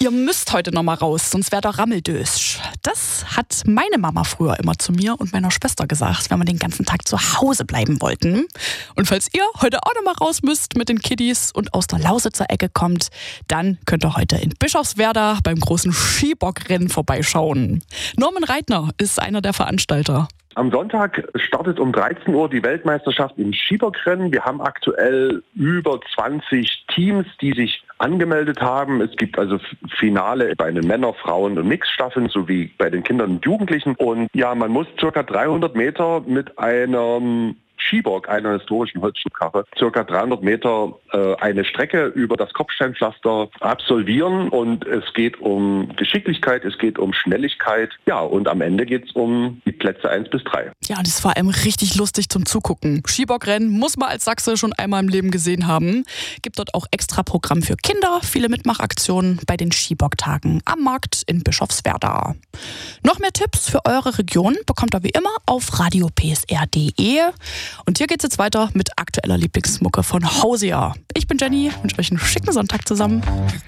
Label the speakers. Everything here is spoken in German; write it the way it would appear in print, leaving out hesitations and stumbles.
Speaker 1: ihr müsst heute noch mal raus, sonst wäre doch Rammeldösch. Das hat meine Mama früher immer zu mir und meiner Schwester gesagt, wenn wir den ganzen Tag zu Hause bleiben wollten. Und falls ihr heute auch noch mal raus müsst mit den Kiddies und aus der Lausitzer Ecke kommt, dann könnt ihr heute in Bischofswerda beim großen Skibockrennen vorbeischauen. Norman Reitner ist einer der Veranstalter.
Speaker 2: Am Sonntag startet um 13 Uhr die Weltmeisterschaft im Skibockrennen. Wir haben aktuell über 20 Teams, die sich angemeldet haben. Es gibt also Finale bei den Männer-, Frauen- und Mixstaffeln sowie bei den Kindern und Jugendlichen. Und ja, man muss ca. 300 Meter mit einem Skibock, einer historischen Holzschubkarre, circa 300 Meter eine Strecke über das Kopfsteinpflaster absolvieren, und es geht um Geschicklichkeit, es geht um Schnelligkeit, ja, und am Ende geht es um die Plätze 1 bis 3.
Speaker 1: Ja, und das ist vor allem richtig lustig zum Zugucken. Skibockrennen muss man als Sachse schon einmal im Leben gesehen haben. Gibt dort auch extra Programm für Kinder, viele Mitmachaktionen bei den Skibockktagen am Markt in Bischofswerda. Noch mehr Tipps für eure Region bekommt ihr wie immer auf radiopsr.de. Und hier geht's jetzt weiter mit aktueller Lieblingsmucke von Hausier. Ich bin Jenny, wünsche euch einen schicken Sonntag zusammen.